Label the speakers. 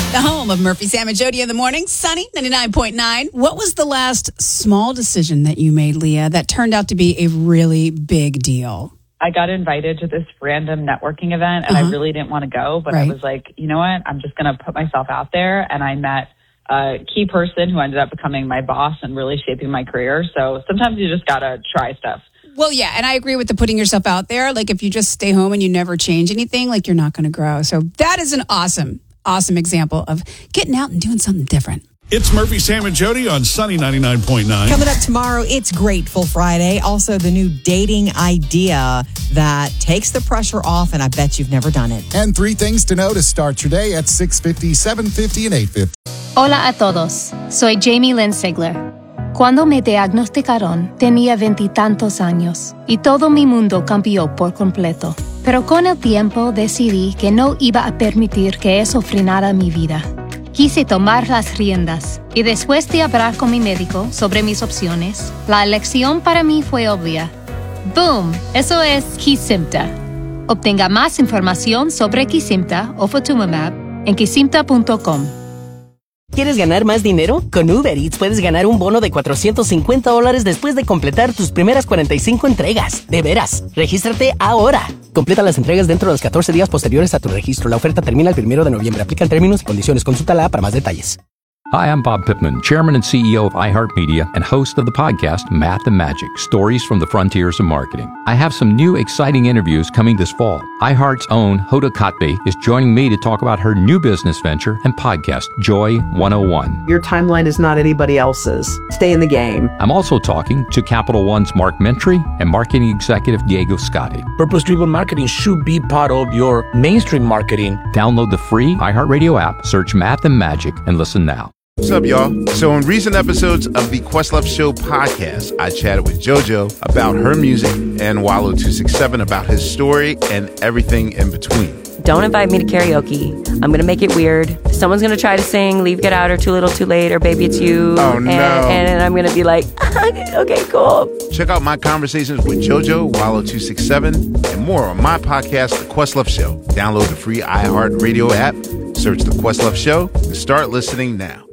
Speaker 1: The home of Murphy, Sam, and Jody in the morning. Sunny, 99.9. What was the last small decision that you made, Leah, that turned out to be a really big deal?
Speaker 2: I got invited to this random networking event, and I really didn't want to go, but I was like, you know what? I'm just going to put myself out there, and I met a key person who ended up becoming my boss and really shaping my career. So sometimes you just got to try stuff.
Speaker 1: Well, yeah, and I agree with the putting yourself out there. Like, if you just stay home and you never change anything, like, you're not going to grow. So that is an awesome example of getting out and doing something different.
Speaker 3: It's Murphy, Sam, and Jody on Sunny 99.9.
Speaker 4: Coming up tomorrow, it's Grateful Friday. Also, the new dating idea that takes the pressure off, and I bet you've never done it.
Speaker 5: And 3 things to know to start your day at 6:50, 7:50, and 8:50.
Speaker 6: Hola a todos. Soy Jamie Lynn Sigler. Cuando me diagnosticaron, tenía 20 años y todo mi mundo cambió por completo. Pero con el tiempo decidí que no iba a permitir que eso frenara mi vida. Quise tomar las riendas y después de hablar con mi médico sobre mis opciones, la elección para mí fue obvia. ¡Boom! Eso es Kesimpta. Obtenga más información sobre Kesimpta o Ofatumumab en kesimpta.com.
Speaker 7: ¿Quieres ganar más dinero? Con Uber Eats puedes ganar un bono de $450 después de completar tus primeras 45 entregas. De veras, regístrate ahora. Completa las entregas dentro de los 14 días posteriores a tu registro. La oferta termina el 1 de noviembre. Aplican términos y condiciones. Consulta la app para más detalles.
Speaker 8: Hi, I'm Bob Pittman, Chairman and CEO of iHeartMedia and host of the podcast Math and Magic, Stories from the Frontiers of Marketing. I have some new exciting interviews coming this fall. iHeart's own Hoda Kotb is joining me to talk about her new business venture and podcast, Joy 101.
Speaker 9: Your timeline is not anybody else's. Stay in the game.
Speaker 8: I'm also talking to Capital One's Mark Mentry and marketing executive Diego Scotti.
Speaker 10: Purpose-driven marketing should be part of your mainstream marketing.
Speaker 8: Download the free iHeartRadio app, search Math and Magic, and listen now.
Speaker 11: What's up, y'all? So in recent episodes of the Questlove Show podcast, I chatted with JoJo about her music and Wallow267 about his story and everything in between.
Speaker 12: Don't invite me to karaoke. I'm going to make it weird. Someone's going to try to sing Leave, Get Out, or Too Little, Too Late, or Baby It's You.
Speaker 11: Oh, no.
Speaker 12: And I'm going to be like, okay, cool.
Speaker 11: Check out my conversations with JoJo, Wallow267, and more on my podcast, The Questlove Show. Download the free iHeartRadio app, search The Questlove Show, and start listening now.